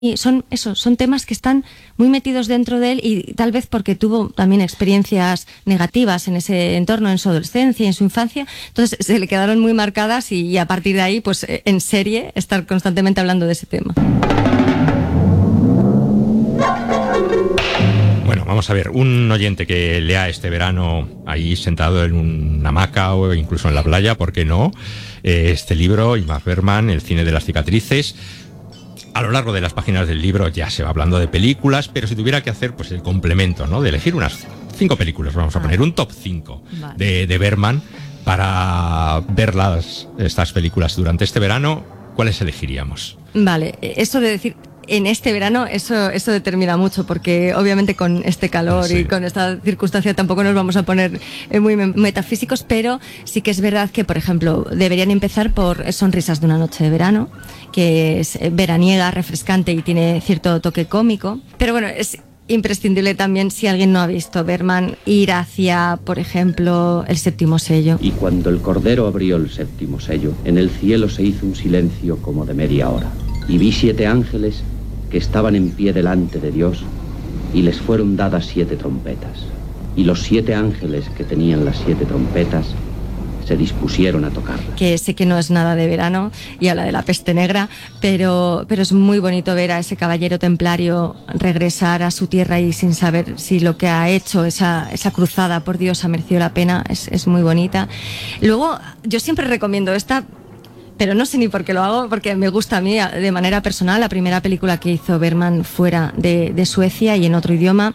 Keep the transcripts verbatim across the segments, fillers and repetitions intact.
Y son eso, son temas que están muy metidos dentro de él y tal vez porque tuvo también experiencias negativas en ese entorno, en su adolescencia y en su infancia, entonces se le quedaron muy marcadas y, y a partir de ahí, pues en serie, estar constantemente hablando de ese tema. Bueno, vamos a ver, un oyente que lea este verano ahí sentado en una hamaca o incluso en la playa, ¿por qué no? Eh, este libro, Ingmar Bergman, El cine de las cicatrices. A lo largo de las páginas del libro ya se va hablando de películas, pero si tuviera que hacer pues el complemento, ¿no? De elegir unas cinco películas, vamos a ah, poner un top cinco vale. de, de Bergman para ver las, estas películas durante este verano, ¿cuáles elegiríamos? Vale, eso de decir en este verano, eso, eso determina mucho, porque obviamente con este calor sí. y con esta circunstancia tampoco nos vamos a poner muy metafísicos, pero sí que es verdad que, por ejemplo, deberían empezar por Sonrisas de una noche de verano, que es veraniega, refrescante y tiene cierto toque cómico. Pero bueno, es imprescindible también, si alguien no ha visto Bergman, ir hacia, por ejemplo, El séptimo sello. Y cuando el Cordero abrió el séptimo sello, en el cielo se hizo un silencio como de media hora. Y vi siete ángeles que estaban en pie delante de Dios, y les fueron dadas siete trompetas. Y los siete ángeles que tenían las siete trompetas se dispusieron a tocarlas. Que sé que no es nada de verano y habla de la peste negra, pero, pero es muy bonito ver a ese caballero templario regresar a su tierra y sin saber si lo que ha hecho, esa, esa cruzada, por Dios, ha merecido la pena. Es, es muy bonita. Luego, yo siempre recomiendo esta, pero no sé ni por qué lo hago, porque me gusta a mí de manera personal. La primera película que hizo Bergman fuera de, de Suecia y en otro idioma,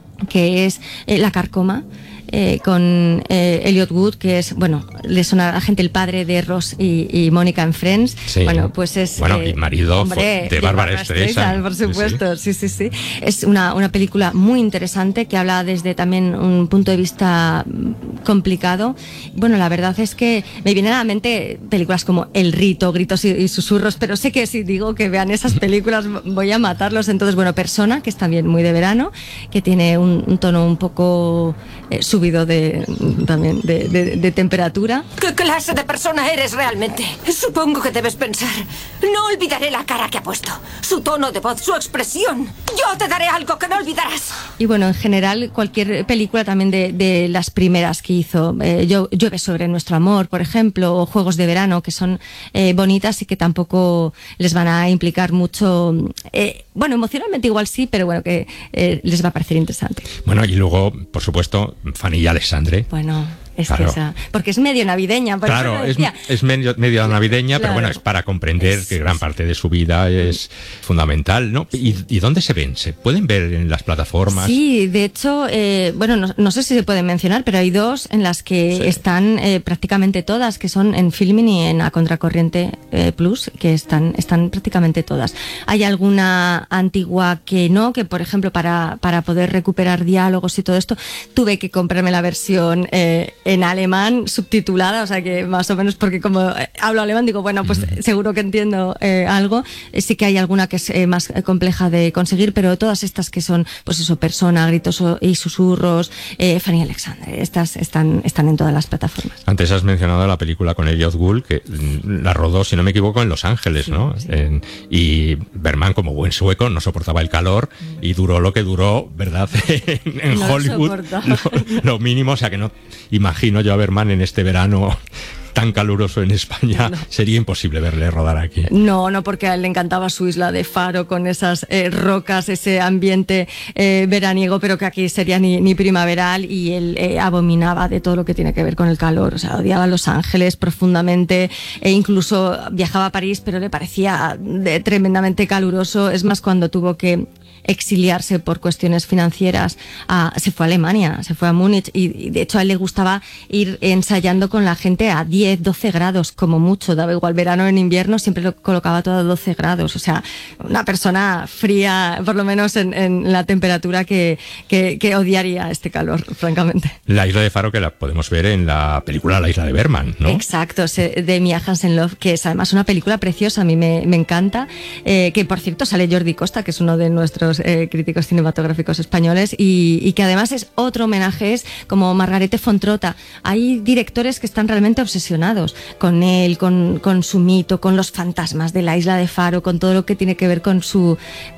que es eh, La carcoma, eh, con eh, Elliot Wood, que es, bueno, le suena a la gente el padre de Ross y, y Mónica en Friends. Sí. Bueno, pues es... Bueno, eh, y marido hombre, de Bárbara Streisand. Por supuesto, sí, sí, sí. sí. Es una, una película muy interesante que habla desde también un punto de vista complicado. Bueno, la verdad es que me vienen a la mente películas como El rito, Gritos y, y susurros, pero sé que si digo que vean esas películas voy a matarlos. Entonces, bueno, Persona, que es también muy de verano, que tiene un, un tono un poco eh, subido de, también de, de, de temperatura. ¿Qué clase de persona eres realmente? Supongo que debes pensar. No olvidaré la cara que ha puesto, su tono de voz, su expresión. Yo te daré algo que no olvidarás. Y bueno, en general, cualquier película también de, de las primeras que hizo, eh, Llueve sobre nuestro amor, por ejemplo, o Juegos de verano, que son eh, bonitas y que tampoco les van a implicar mucho, eh, bueno, emocionalmente igual sí, pero bueno, que eh, les va a parecer interesante. Bueno, y luego, por supuesto, Fanny y Alexandre. Bueno, es claro. que esa, porque es medio navideña. Por claro, es, es medio, medio navideña, claro. Pero bueno, es para comprender es, que gran parte de su vida es fundamental, ¿no? ¿Y, y dónde se ven? ¿Se pueden ver en las plataformas? Sí, de hecho, eh, bueno, no, no sé si se pueden mencionar, pero hay dos en las que sí. están eh, prácticamente todas, que son en Filmin y en A Contracorriente eh, Plus, que están, están prácticamente todas. Hay alguna antigua que no, que por ejemplo, para, para poder recuperar diálogos y todo esto, tuve que comprarme la versión eh, en alemán subtitulada, o sea que más o menos, porque como hablo alemán digo, bueno, pues seguro que entiendo eh, algo. Eh, sí que hay alguna que es eh, más compleja de conseguir, pero todas estas que son, pues eso, Persona, Gritos y susurros, eh, Fanny y Alexandre, estas están, están en todas las plataformas. Antes has mencionado la película con Elliot Gould, que la rodó, si no me equivoco, en Los Ángeles, sí, ¿no? Sí. En, y Bergman, como buen sueco, no soportaba el calor y duró lo que duró, ¿verdad? en en no Hollywood, lo, lo mínimo, o sea que no imagino yo a Bergman en este verano tan caluroso en España, no. Sería imposible verle rodar aquí. No, no, porque a él le encantaba su isla de Faro con esas eh, rocas, ese ambiente eh, veraniego, pero que aquí sería ni, ni primaveral, y él eh, abominaba de todo lo que tiene que ver con el calor, o sea, odiaba Los Ángeles profundamente, e incluso viajaba a París, pero le parecía de, tremendamente caluroso. Es más, cuando tuvo que exiliarse por cuestiones financieras, a, se fue a Alemania, se fue a Múnich, y, y de hecho a él le gustaba ir ensayando con la gente a diez, doce grados como mucho, daba igual verano o en invierno, siempre lo colocaba todo a doce grados, o sea, una persona fría, por lo menos en, en la temperatura, que, que, que odiaría este calor, francamente. La isla de Faro, que la podemos ver en la película La isla de Bergman, ¿no? Exacto, de Mia Hansen-Løve, que es además una película preciosa, a mí me, me encanta, eh, que por cierto sale Jordi Costa, que es uno de nuestros otros eh, críticos cinematográficos españoles y, y que además es otro homenaje, es como Margarete Fontrota. Hay directores que están realmente obsesionados con él, con, con su mito, con los fantasmas de la isla de Faro, con todo lo que tiene que ver con su